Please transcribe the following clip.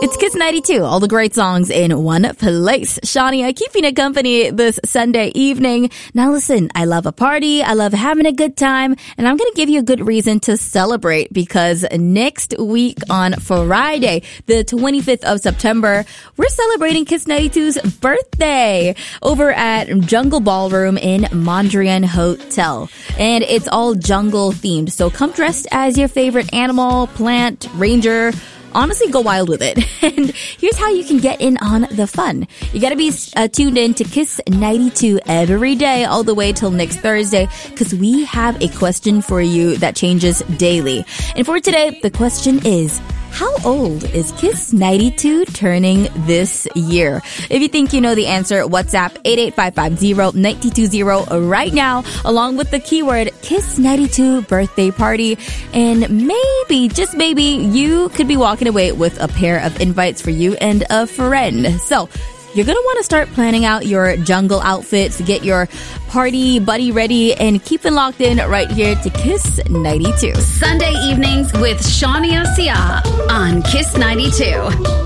It's Kiss 92, all the great songs in one place. Shania keeping it company this Sunday evening. Now listen, I love a party, I love having a good time, and I'm going to give you a good reason to celebrate because next week on Friday, the 25th of September, we're celebrating Kiss 92's birthday over at Jungle Ballroom in Mondrian Hotel. And it's all jungle themed, so come dressed as your favorite animal, plant, ranger. Honestly, go wild with it. And here's how you can get in on the fun. You gotta be tuned in to Kiss 92 every day all the way till next Thursday because we have a question for you that changes daily. And for today, the question is, how old is Kiss 92 turning this year? If you think you know the answer, WhatsApp 88550-920 right now, along with the keyword Kiss 92 birthday party. And maybe, just maybe, you could be walking away with a pair of invites for you and a friend. So, you're going to want to start planning out your jungle outfits, get your party buddy ready, and keep it locked in right here to Kiss 92. Sunday evenings with Shania Sia on Kiss 92.